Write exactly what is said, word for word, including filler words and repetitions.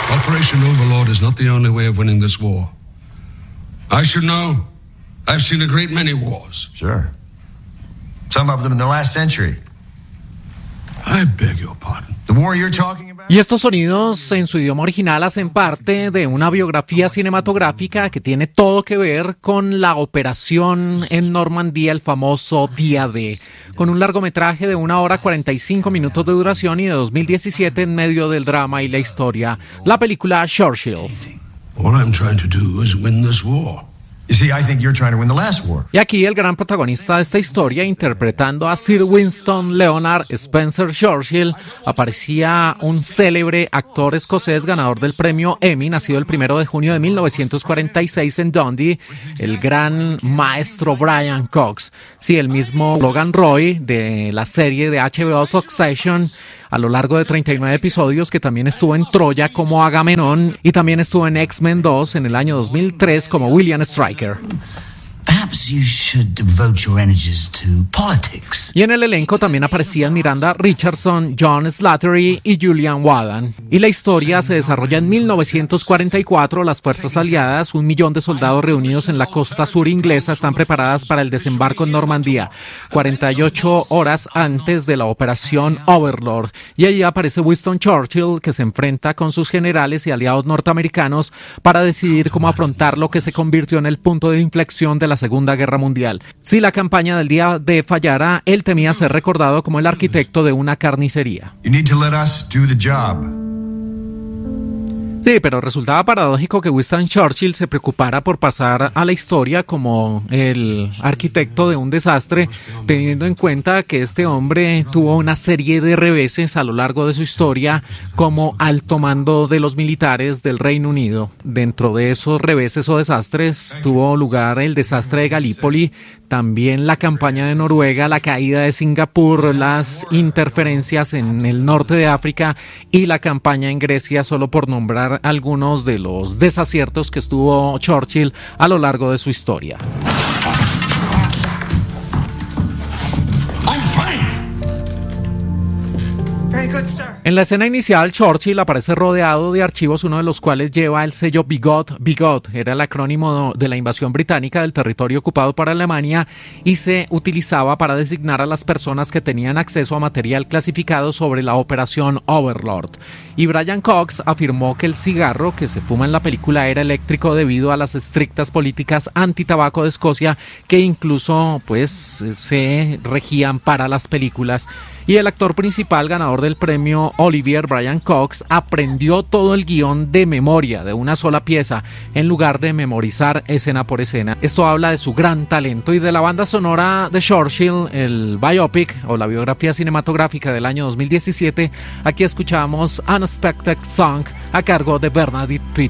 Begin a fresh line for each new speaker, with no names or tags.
Operation Overlord is not the only way of winning this war. I should know. I've seen a great many wars.
Sure. Some of them in the last century.
I beg your pardon.
The war you're talking about?
Y estos sonidos en su idioma original hacen parte de una biografía cinematográfica que tiene todo que ver con la operación en Normandía, el famoso Día D, con un largometraje de una hora cuarenta y cinco minutos de duración y de dos mil diecisiete en medio del drama y la historia, la película Churchill.
All I'm trying to do is win this war.
You see, I think you're trying to win the last war.
Y aquí el gran protagonista de esta historia, interpretando a Sir Winston Leonard Spencer Churchill, aparecía un célebre actor escocés ganador del premio Emmy, nacido el primero de junio de mil novecientos cuarenta y seis en Dundee, el gran maestro Brian Cox. Sí, el mismo Logan Roy de la serie de H B O Succession, a lo largo de treinta y nueve episodios, que también estuvo en Troya como Agamenón y también estuvo en X-Men dos en el año dos mil tres como William Stryker.
Perhaps you should devote your energies to politics.
Y en el elenco también aparecían Miranda Richardson, John Slattery y Julian Wadden. Y la historia se desarrolla en mil novecientos cuarenta y cuatro. Las fuerzas aliadas, un millón de soldados reunidos en la costa sur inglesa, están preparadas para el desembarco en Normandía, cuarenta y ocho horas antes de la operación Overlord. Y allí aparece Winston Churchill, que se enfrenta con sus generales y aliados norteamericanos para decidir cómo afrontar lo que se convirtió en el punto de inflexión de la Segunda Guerra Mundial. Si la campaña del Día D fallara, él temía ser recordado como el arquitecto de una carnicería.
You need to let us do the job.
Sí, pero resultaba paradójico que Winston Churchill se preocupara por pasar a la historia como el arquitecto de un desastre, teniendo en cuenta que este hombre tuvo una serie de reveses a lo largo de su historia como alto mando de los militares del Reino Unido. Dentro de esos reveses o desastres tuvo lugar el desastre de Galípoli, también la campaña de Noruega, la caída de Singapur, las interferencias en el norte de África y la campaña en Grecia, solo por nombrar algunos de los desaciertos que estuvo Churchill a lo largo de su historia. En la escena inicial, Churchill aparece rodeado de archivos, uno de los cuales lleva el sello Bigot. Bigot era el acrónimo de la invasión británica del territorio ocupado por Alemania y se utilizaba para designar a las personas que tenían acceso a material clasificado sobre la operación Overlord. Y Brian Cox afirmó que el cigarro que se fuma en la película era eléctrico debido a las estrictas políticas antitabaco de Escocia, que incluso pues se regían para las películas. Y el actor principal ganador del premio Olivier, Brian Cox, aprendió todo el guión de memoria, de una sola pieza, en lugar de memorizar escena por escena. Esto habla de su gran talento. Y de la banda sonora de Churchill, el biopic o la biografía cinematográfica del año dos mil diecisiete, aquí escuchamos Unexpected Song a cargo de Bernadette Peters.